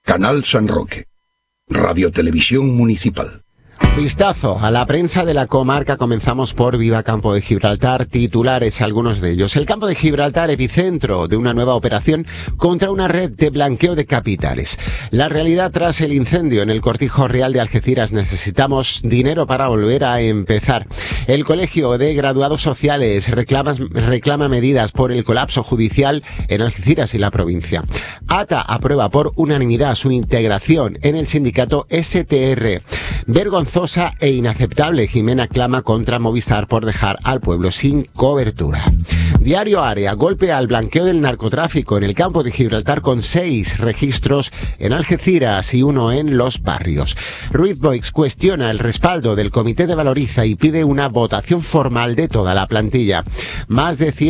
Canal San Roque. Radio Televisión Municipal. Vistazo a la prensa de la comarca. Comenzamos por Viva Campo de Gibraltar. Titulares, algunos de ellos. El Campo de Gibraltar, epicentro de una nueva operación contra una red de blanqueo de capitales. La realidad tras el incendio en el Cortijo Real de Algeciras. Necesitamos dinero para volver a empezar. El Colegio de Graduados Sociales reclama medidas por el colapso judicial en Algeciras y la provincia. ATA aprueba por unanimidad su integración en el sindicato STR. Vergonzosa e inaceptable. Jimena clama contra Movistar por dejar al pueblo sin cobertura. Diario Área, golpe al blanqueo del narcotráfico en el Campo de Gibraltar con 6 registros en Algeciras y 1 en Los Barrios. Ruiz Boix cuestiona el respaldo del Comité de Valoriza y pide una votación formal de toda la plantilla. Más de 100